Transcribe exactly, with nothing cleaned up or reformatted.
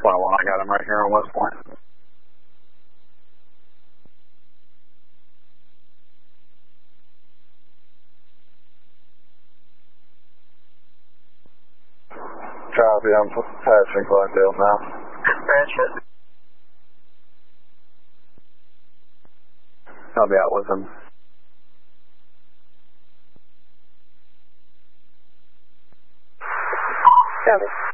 Well, well, I got him right here on West Point. Copy, I'm passing Glendale now. Dispatch. I'll be out with him. Copy.